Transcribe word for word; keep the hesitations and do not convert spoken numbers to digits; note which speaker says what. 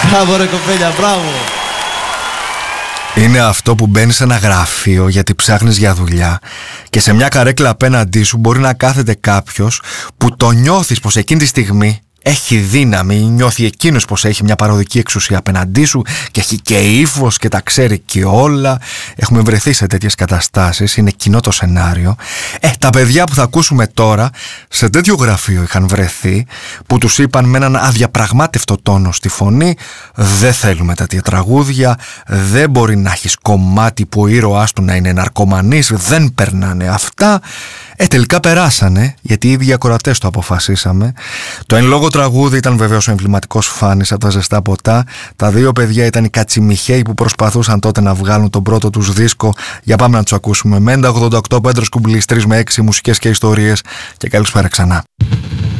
Speaker 1: Μπράβο ρε κοπέλια, μπράβο.
Speaker 2: Είναι αυτό που μπαίνει σε ένα γραφείο γιατί ψάχνεις για δουλειά και σε μια καρέκλα απέναντί σου μπορεί να κάθεται κάποιος που το νιώθεις πως εκείνη τη στιγμή έχει δύναμη, νιώθει εκείνος πως έχει μια παροδική εξουσία απέναντί σου και έχει και ύφος και τα ξέρει και όλα. Έχουμε βρεθεί σε τέτοιες καταστάσεις, είναι κοινό το σενάριο. Ε, τα παιδιά που θα ακούσουμε τώρα σε τέτοιο γραφείο είχαν βρεθεί, που τους είπαν με έναν αδιαπραγμάτευτο τόνο στη φωνή: δεν θέλουμε τέτοια τραγούδια, δεν μπορεί να έχεις κομμάτι που ο ήρωάς του να είναι ναρκωμανής, δεν περνάνε αυτά. Ε, τελικά περάσανε, γιατί οι ίδιοι ακροατές το αποφασίσαμε. Το εν λόγω τραγούδι ήταν βεβαίως ο εμβληματικός Φάνης από τα Ζεστά Ποτά. Τα δύο παιδιά ήταν οι Κατσιμιχαίοι που προσπαθούσαν τότε να βγάλουν τον πρώτο τους δίσκο. Για πάμε να τους ακούσουμε. Μέντα ογδόντα οκτώ, Πέτρος Κουμπλής, τρεις με έξι, μουσικές και ιστορίες. Και καλησπέρα ξανά.